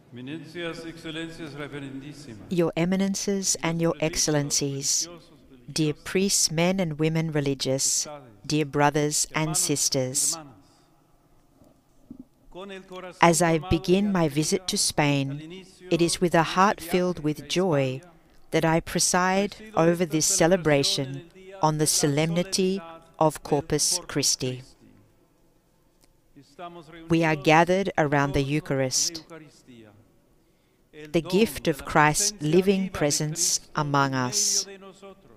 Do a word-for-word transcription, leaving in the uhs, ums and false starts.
Eminencias, Excellencias, Reverendísimas, Your Eminences and Your Excellencies, dear priests, men and women religious, dear brothers and sisters, as I begin my visit to Spain, it is with a heart filled with joy that I preside over this celebration on the solemnity of Corpus Christi. We are gathered around the Eucharist, the gift of Christ's living presence among us.